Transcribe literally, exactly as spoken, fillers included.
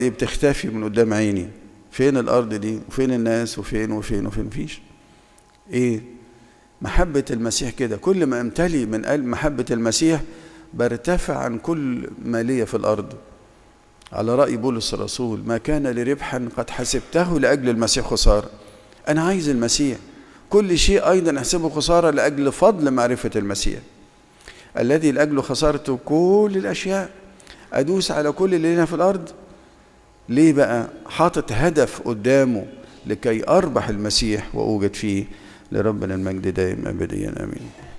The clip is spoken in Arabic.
دي بتختفي من قدام عيني. فين الأرض دي وفين الناس وفين وفين وفين؟ مفيش. إيه محبة المسيح كده، كل ما امتلي من قلب محبة المسيح برتفع عن كل ما لي في الأرض. على رأي بولس الرسول: ما كان لربحا قد حسبته لأجل المسيح خسارة. أنا عايز المسيح، كل شيء أيضا أحسبه خسارة لأجل فضل معرفة المسيح الذي لأجله خسارته كل الأشياء، أدوس على كل اللي هنا في الأرض. ليه بقى؟ حاطط هدف قدامه لكي أربح المسيح وأوجد فيه. لربنا المجد دائم أبديا آمين.